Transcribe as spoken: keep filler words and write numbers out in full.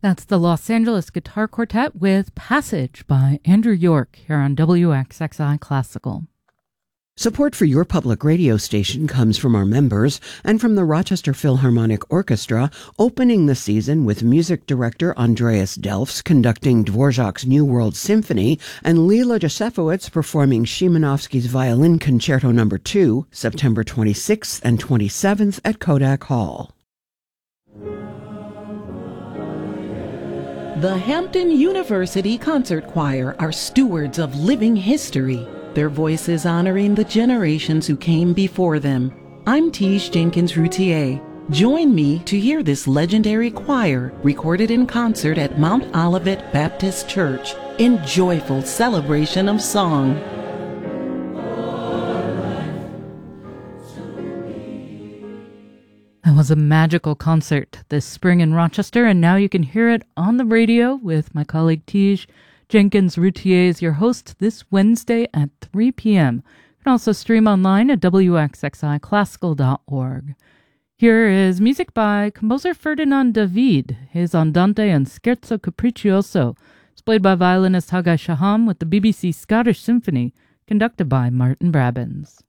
That's the Los Angeles Guitar Quartet with Passage by Andrew York here on W X X I Classical. Support for your public radio station comes from our members and from the Rochester Philharmonic Orchestra, opening the season with music director Andreas Delfs conducting Dvorak's New World Symphony and Lila Josefowitz performing Szymanowski's Violin Concerto Number two, September twenty-sixth and twenty-seventh at Kodak Hall. The Hampton University Concert Choir are stewards of living history, their voices honoring the generations who came before them. I'm Tiege Jenkins-Routier. Join me to hear this legendary choir recorded in concert at Mount Olivet Baptist Church in joyful celebration of song. That was a magical concert this spring in Rochester, and now you can hear it on the radio with my colleague Tiege Jenkins-Routier as your host this Wednesday at three p.m. You can also stream online at W X X I classical dot org. Here is music by composer Ferdinand David. His Andante and Scherzo Capriccioso is played by violinist Haggai Shaham with the B B C Scottish Symphony, conducted by Martin Brabbins.